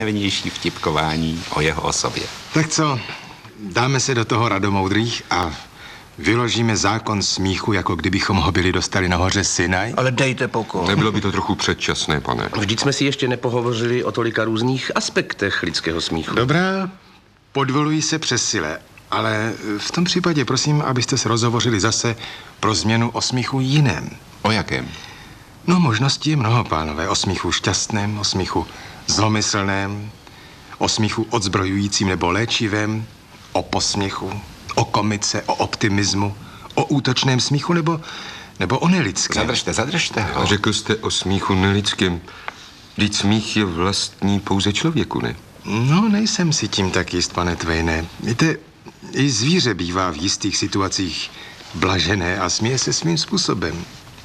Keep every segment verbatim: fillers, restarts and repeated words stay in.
nejvnější vtipkování o jeho osobě. Tak co, dáme se do toho Radomoudrých a vyložíme zákon smíchu, jako kdybychom ho byli dostali na hoře Sinaj? Ale dejte pokoj. Nebylo by to trochu předčasné, pane? Vždyť jsme si ještě nepohovořili o tolika různých aspektech lidského smíchu. Dobrá, podvoluji se přes sile, ale v tom případě prosím, abyste se rozhovořili zase pro změnu o smíchu jiném. O jakém? No, možností je mnoho, pánové. O smíchu šťastném, o smíchu zlomyslném, o smíchu odzbrojujícím nebo léčivém, o posměchu, o komice, o optimismu, o útočném smíchu nebo, nebo o nelidském. Zadržte, zadržte ho. A řekl jste o smíchu nelidském. Vždyť smích je vlastní pouze člověku, ne? No, nejsem si tím tak jist, pane Twaine. Víte, i zvíře bývá v jistých situacích blažené a směje se svým způsobem.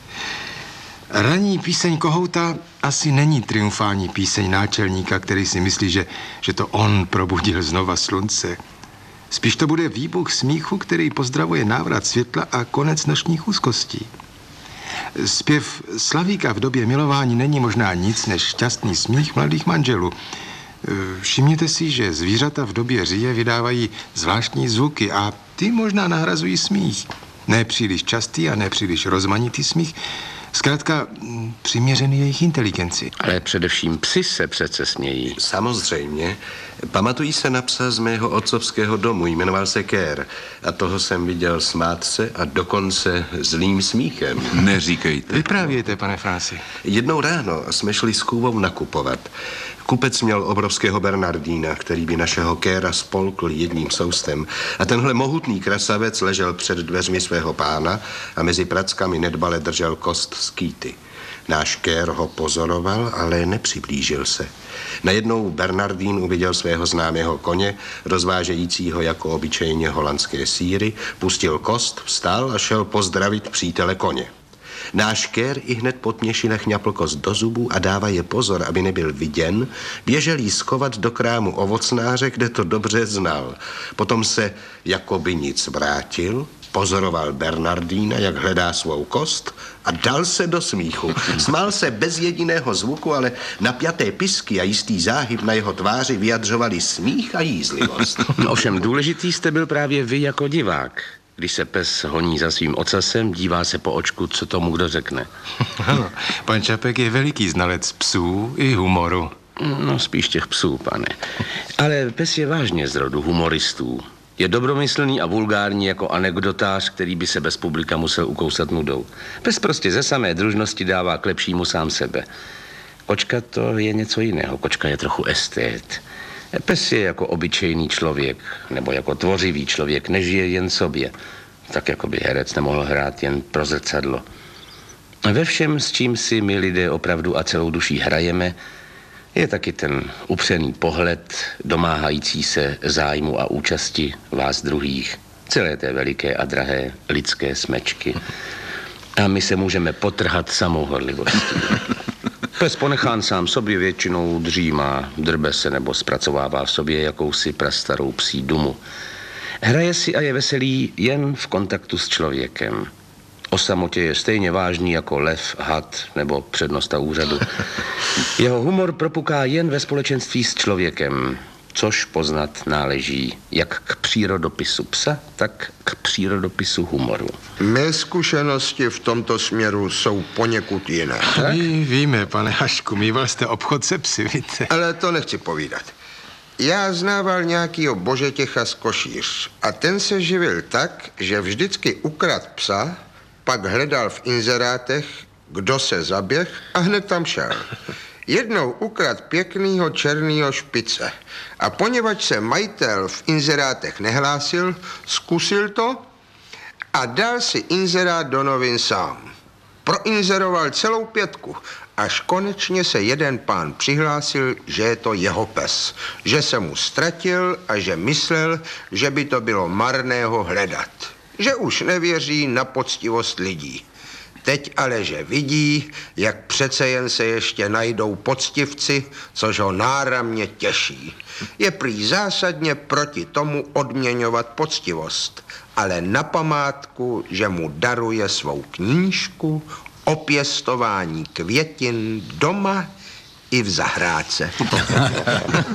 Ranní píseň kohouta asi není triumfální píseň náčelníka, který si myslí, že, že to on probudil znova slunce. Spíš to bude výbuch smíchu, který pozdravuje návrat světla a konec nočních úzkostí. Zpěv Slavíka v době milování není možná nic než šťastný smích mladých manželů. Všimněte si, že zvířata v době říje vydávají zvláštní zvuky a ty možná nahrazují smích. Ne příliš častý a ne příliš rozmanitý smích, zkrátka přiměřený jejich inteligenci. Ale především psi se přece smějí. Samozřejmě. Pamatují se na psa z mého otcovského domu, jmenoval se Kér. A toho jsem viděl smát se a dokonce zlým smíchem. Neříkejte. Vyprávějte, pane Franci. Jednou ráno jsme šli s Kůvou nakupovat. Kupec měl obrovského Bernardína, který by našeho Kéra spolkl jedním soustem. A tenhle mohutný krasavec ležel před dveřmi svého pána a mezi prackami nedbale držel kost skýty. Náš Kér ho pozoroval, ale nepřiblížil se. Najednou Bernardín uviděl svého známého koně, rozvážejícího jako obyčejně holandské sýry, pustil kost, vstal a šel pozdravit přítele koně. Náš Kér i hned po tměšinách ňapl kost do zubů a dává je pozor, aby nebyl viděn, běžel jí skovat do krámu ovocnáře, kde to dobře znal. Potom se jakoby nic vrátil, pozoroval Bernardína, jak hledá svou kost a dal se do smíchu. Smál se bez jediného zvuku, ale napjaté pisky a jistý záhyb na jeho tváři vyjadřovali smích a jízlivost. Ovšem důležitý jste byl právě vy jako divák. Když se pes honí za svým ocasem, dívá se po očku, co tomu kdo řekne. Ano, pan Čapek je veliký znalec psů i humoru. No, spíš těch psů, pane. Ale pes je vážně z rodu humoristů. Je dobromyslný a vulgární jako anekdotář, který by se bez publika musel ukousat nudou. Pes prostě ze samé družnosti dává k lepšímu sám sebe. Kočka to je něco jiného. Kočka je trochu estét. Pes je jako obyčejný člověk, nebo jako tvořivý člověk, nežije jen sobě. Tak jako by herec nemohl hrát jen pro zrcadlo. Ve všem, s čím si my lidé opravdu a celou duší hrajeme, je taky ten upřený pohled, domáhající se zájmu a účasti vás druhých, celé té veliké a drahé lidské smečky. A my se můžeme potrhat samou horlivostí. Pes ponechán sám sobě většinou dřímá, drbe se nebo zpracovává v sobě jakousi prastarou psí dumu. Hraje si a je veselý jen v kontaktu s člověkem. O samotě je stejně vážný jako lev, had nebo přednosta úřadu. Jeho humor propuká jen ve společenství s člověkem, což poznat náleží jak k přírodopisu psa, tak k přírodopisu humoru. Mé zkušenosti v tomto směru jsou poněkud jiné. My víme, pane Hašku, mýval jste obchod se psy, víte. Ale to nechci povídat. Já znával nějakýho Božetěcha z Košíř a ten se živil tak, že vždycky ukrad psa, pak hledal v inzerátech, kdo se zaběh a hned tam šel. Jednou ukrad pěknýho černýho špice a poněvadž se majitel v inzerátech nehlásil, zkusil to a dal si inzerát do novin sám. Proinzeroval celou pětku, až konečně se jeden pán přihlásil, že je to jeho pes, že se mu ztratil a že myslel, že by to bylo marné ho hledat, že už nevěří na poctivost lidí. Teď ale, že vidí, jak přece jen se ještě najdou poctivci, což ho náramně těší. Je prý zásadně proti tomu odměňovat poctivost, ale na památku, že mu daruje svou knížku o pěstování květin doma i v zahrádce.